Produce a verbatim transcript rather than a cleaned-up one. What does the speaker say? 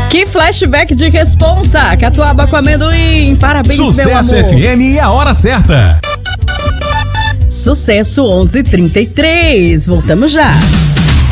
Que flashback de responsa. Catuaba com amendoim. Parabéns, meu amor. Sucesso F M e a hora certa. Sucesso onze e trinta e três. Voltamos já.